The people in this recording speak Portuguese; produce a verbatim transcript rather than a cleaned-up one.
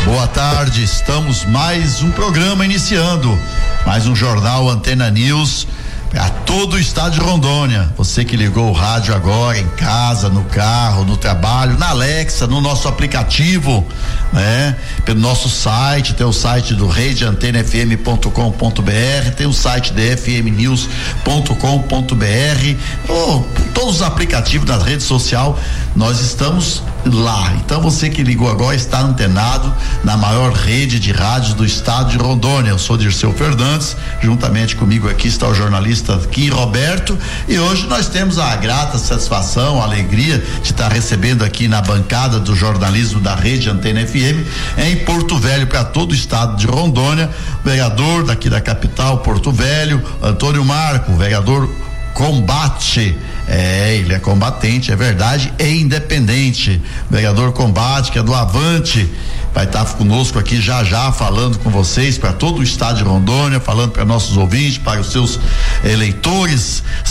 Boa tarde, estamos mais um programa iniciando, mais um jornal Antena News a todo o estado de Rondônia. Você que ligou o rádio agora, em casa, no carro, no trabalho, na Alexa, no nosso aplicativo, né? Pelo nosso site, tem o site do rede antena f m ponto com ponto b r, tem o site de f m news ponto com ponto b r, oh, todos os aplicativos das redes sociais, nós estamos lá. Então você que ligou agora está antenado na maior rede de rádios do estado de Rondônia. Eu sou Dirceu Fernandes, juntamente comigo aqui está o jornalista Kim Roberto, e hoje nós temos a grata satisfação, a alegria de estar recebendo aqui na bancada do jornalismo da rede Antena F M em Porto Velho, para todo o estado de Rondônia, o vereador daqui da capital, Porto Velho, Antônio Marco, vereador Combate. É, ele é combatente, é verdade, é independente. Vereador Combate, que é do Avante, vai estar conosco aqui já já, falando com vocês, para todo o estado de Rondônia, falando para nossos ouvintes, para os seus eleitores.